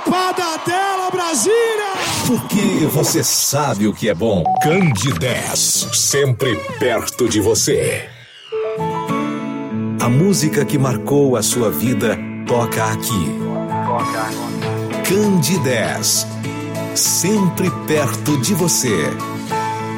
Chapada dela, Brasília! Porque você sabe o que é bom. Candidez, sempre perto de você. A música que marcou a sua vida toca aqui. Candidez, sempre perto de você.